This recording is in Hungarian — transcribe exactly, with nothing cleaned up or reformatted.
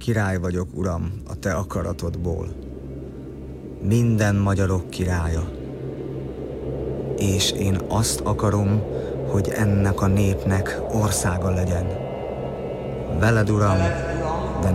Király vagyok, Uram, a te akaratodból. Minden magyarok királya. És én azt akarom, hogy ennek a népnek országa legyen. Veled, Uram,